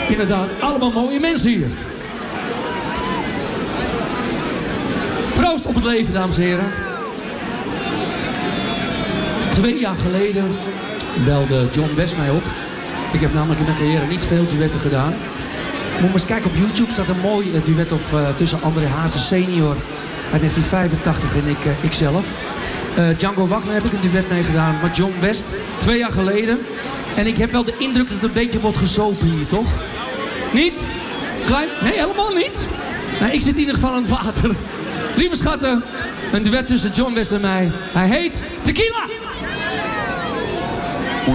Inderdaad, allemaal mooie mensen hier. Proost op het leven, dames en heren. 2 jaar geleden belde John West mij op. Ik heb namelijk in mijn carrière niet veel duetten gedaan. Moet maar eens kijken op YouTube. Er staat een mooi duet op tussen André Hazes senior uit 1985 en ikzelf. Django Wagner heb ik een duet mee gedaan. Maar John West, 2 jaar geleden. En ik heb wel de indruk dat het een beetje wordt gezopen hier, toch? Niet? Klein? Nee, helemaal niet. Nou, ik zit in ieder geval aan het water. Lieve schatten, een duet tussen John West en mij. Hij heet Tequila.